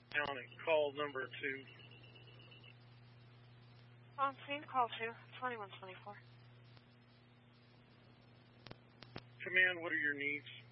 County, call number 2. On scene, call 2, 2124. Command, what are your needs?